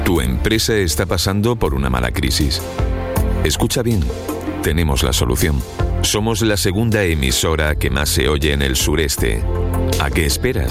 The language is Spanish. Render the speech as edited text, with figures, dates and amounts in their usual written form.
Tu empresa está pasando por una mala crisis. Escucha bien, tenemos la solución. Somos la segunda emisora que más se oye en el sureste. ¿A qué esperas?